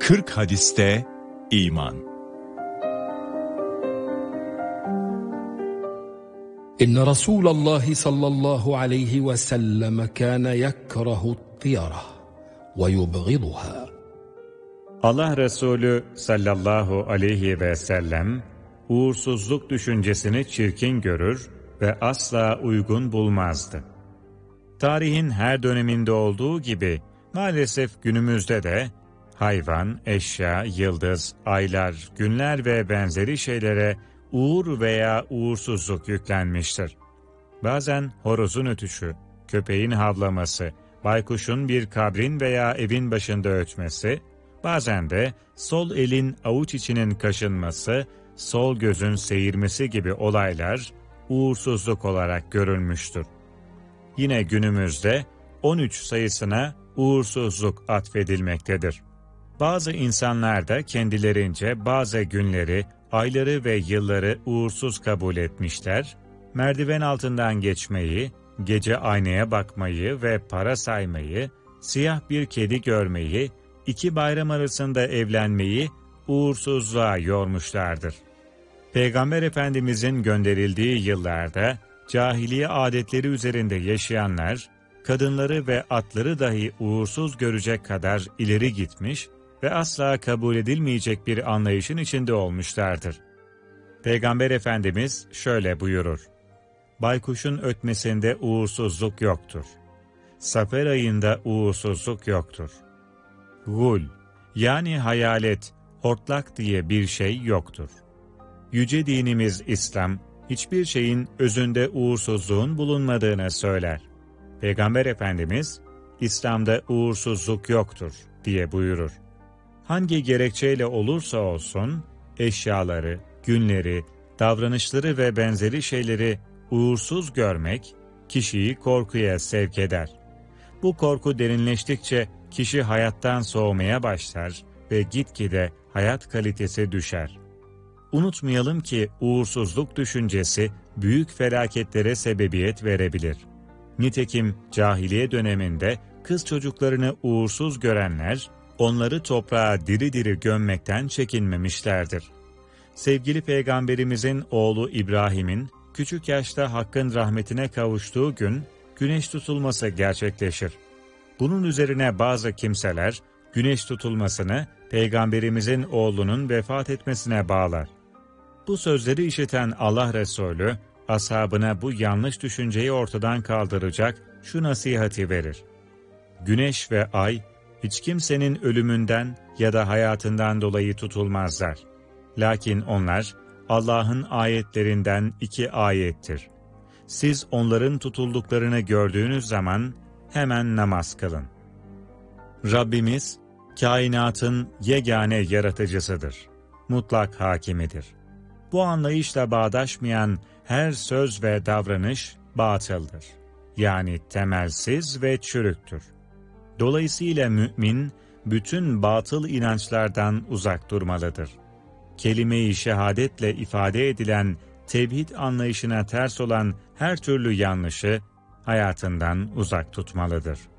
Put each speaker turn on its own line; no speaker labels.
40 hadiste iman.
إن رسول الله صلى الله عليه وسلم كان يكره الطيرة ويبغضها.
Allah Resulü sallallahu aleyhi ve sellem uğursuzluk düşüncesini çirkin görür ve asla uygun bulmazdı. Tarihin her döneminde olduğu gibi maalesef günümüzde de hayvan, eşya, yıldız, aylar, günler ve benzeri şeylere uğur veya uğursuzluk yüklenmiştir. Bazen horozun ötüşü, köpeğin havlaması, baykuşun bir kabrin veya evin başında ötmesi, bazen de sol elin avuç içinin kaşınması, sol gözün seyirmesi gibi olaylar uğursuzluk olarak görülmüştür. Yine günümüzde 13 sayısına uğursuzluk atfedilmektedir. Bazı insanlar da kendilerince bazı günleri, ayları ve yılları uğursuz kabul etmişler, merdiven altından geçmeyi, gece aynaya bakmayı ve para saymayı, siyah bir kedi görmeyi, 2 bayram arasında evlenmeyi uğursuzluğa yormuşlardır. Peygamber Efendimizin gönderildiği yıllarda cahiliye adetleri üzerinde yaşayanlar, kadınları ve atları dahi uğursuz görecek kadar ileri gitmiş ve asla kabul edilmeyecek bir anlayışın içinde olmuşlardır. Peygamber Efendimiz şöyle buyurur: baykuşun ötmesinde uğursuzluk yoktur. Safer ayında uğursuzluk yoktur. Gul, yani hayalet, hortlak diye bir şey yoktur. Yüce dinimiz İslam, hiçbir şeyin özünde uğursuzluğun bulunmadığını söyler. Peygamber Efendimiz, İslam'da uğursuzluk yoktur diye buyurur. Hangi gerekçeyle olursa olsun, eşyaları, günleri, davranışları ve benzeri şeyleri uğursuz görmek, kişiyi korkuya sevk eder. Bu korku derinleştikçe kişi hayattan soğumaya başlar ve gitgide hayat kalitesi düşer. Unutmayalım ki uğursuzluk düşüncesi büyük felaketlere sebebiyet verebilir. Nitekim cahiliye döneminde kız çocuklarını uğursuz görenler, onları toprağa diri diri gömmekten çekinmemişlerdir. Sevgili Peygamberimizin oğlu İbrahim'in küçük yaşta Hakk'ın rahmetine kavuştuğu gün güneş tutulması gerçekleşir. Bunun üzerine bazı kimseler güneş tutulmasını Peygamberimizin oğlunun vefat etmesine bağlar. Bu sözleri işiten Allah Resulü, ashabına bu yanlış düşünceyi ortadan kaldıracak şu nasihati verir: güneş ve ay, hiç kimsenin ölümünden ya da hayatından dolayı tutulmazlar. Lakin onlar, Allah'ın ayetlerinden 2 ayettir. Siz onların tutulduklarını gördüğünüz zaman hemen namaz kılın. Rabbimiz, kainatın yegane yaratıcısıdır. Mutlak hakimidir. Bu anlayışla bağdaşmayan her söz ve davranış batıldır. Yani temelsiz ve çürüktür. Dolayısıyla mümin, bütün batıl inançlardan uzak durmalıdır. Kelime-i şehadetle ifade edilen tevhid anlayışına ters olan her türlü yanlışı hayatından uzak tutmalıdır.